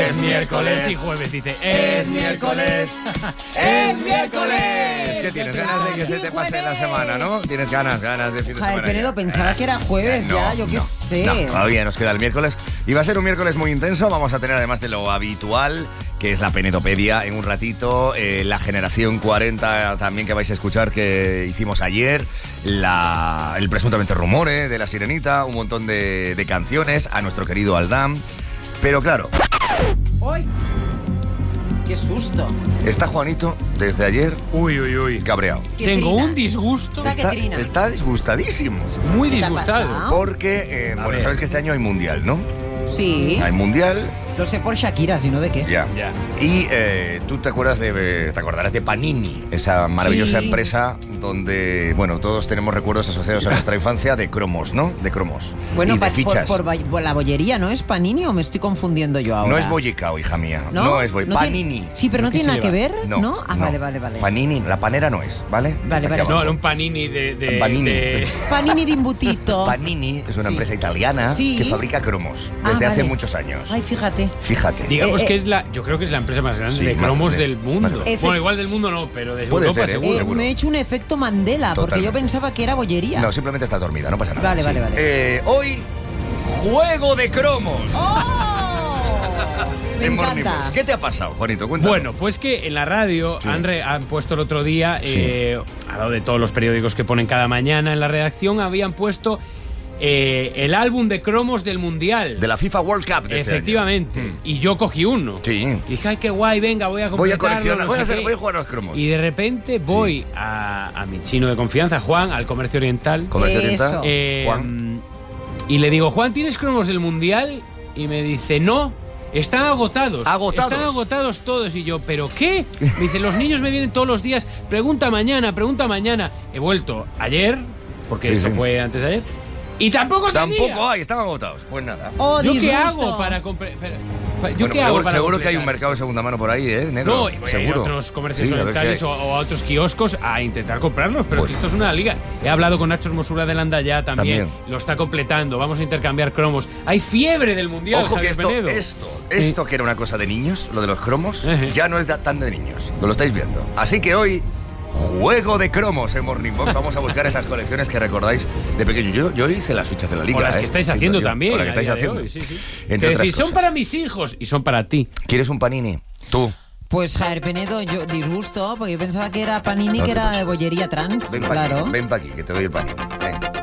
Es miércoles y jueves dice es miércoles. Es miércoles. ¿Qué tienes? Ganas de que se te pase la semana, ¿no? Tienes ganas de fin de Javier semana. Penedo, pensaba que era jueves ya, yo qué sé. No, todavía nos queda el miércoles. Y va a ser un miércoles muy intenso. Vamos a tener, además de lo habitual, que es la Penedopedia en un ratito, la generación 40 también que vais a escuchar que hicimos ayer, el presuntamente rumor de La Sirenita, un montón de canciones, a nuestro querido Aldam. Pero claro, ¡Ay! ¡Qué susto! está Juanito desde ayer Uy. cabreado. ¿Qué Tengo trina? un disgusto Está que trina. Está disgustadísimo. muy ¿Qué te ha disgustado. pasado? Porque, bueno, ver. sabes que este año hay mundial, ¿no? Sí, Hay mundial, lo sé por Shakira, si no de qué. ya. Ya. Y tú te acordarás de Panini, esa maravillosa Sí. empresa donde, bueno, todos tenemos recuerdos asociados a nuestra infancia de cromos, ¿no? De cromos. Bueno, y de fichas. por la bollería, ¿no es Panini o me estoy confundiendo yo ahora? No es Boyicao, hija mía. No es tiene- Panini. Sí, pero no Aquí tiene se nada que le ver, No, ¿no? Ah, no. vale. Panini, la panera no es, ¿vale? Vale, Está aquí vale. abajo. No, era un panini de Panini. Panini de imbutito. Panini es una Sí. empresa italiana Sí. que fabrica cromos Ah, desde hace vale. muchos años. Ay, fíjate. Fíjate. Digamos Eh, que yo creo que es la empresa más grande Sí, de más cromos grande, del más mundo. grande. Bueno, igual del mundo no, pero de Puede Europa ser, seguro. seguro. Me he hecho un efecto Mandela, porque yo Totalmente. pensaba que era bollería. No, simplemente estás dormida, no pasa nada. Vale, vale. Hoy, juego de cromos. ¡Oh! Me en Morning encanta. Box. ¿Qué te ha pasado, Juanito? Cuéntame. Bueno, pues que en la radio Sí. han puesto el otro día, Sí. al lado de todos los periódicos que ponen cada mañana en la redacción, habían puesto el álbum de cromos del Mundial. de la FIFA World Cup de este Efectivamente. año. Y yo cogí uno. Sí. Y dije, ay, qué guay, venga, voy a Voy a completarlo, coleccionar, no sé qué. voy a jugar a los cromos. Y de repente voy a mi chino de confianza, Juan, al Comercio Oriental. Comercio Eso. Oriental. Juan. Y le digo, Juan, ¿tienes cromos del Mundial? Y me dice, no, están agotados. ¿Agotados? Están agotados todos. Y yo, ¿pero qué? Me dice, los niños me vienen todos los días, pregunta mañana. He vuelto ayer, porque Sí, esto sí. fue antes de ayer, y tampoco tenía. Tampoco hay, estaban agotados. Pues nada. Oh, ¿Yo qué disgusto. hago para comprar? Bueno, seguro que hay un mercado de segunda mano por ahí, negro. No, y voy a ir a seguro. otros comercios Sí, a ver si orientales hay. o a otros kioscos a intentar comprarlos, pero Bueno. que esto es una liga. He hablado con Nacho Hermosura de Landaya también, También. lo está completando, vamos a intercambiar cromos. Hay fiebre del Mundial, Ojo que Javier Penedo. esto que era una cosa de niños, lo de los cromos, Ejé. ya no es tan de niños. Lo estáis viendo. Así que hoy, juego de cromos en Morning Box. Vamos a buscar esas colecciones que recordáis de pequeño. Yo hice las fichas de la liga. O las que estáis haciendo también. O las que estáis a día de haciendo. hoy, sí, sí. Entre Que otras decís, son cosas. para mis hijos y son para ti. ¿Quieres un panini? Tú. Pues Javier Penedo, yo disgusto, porque yo pensaba que era Panini, No que te era pases. de bollería trans. Ven para claro. aquí, que te doy el panini. Ven.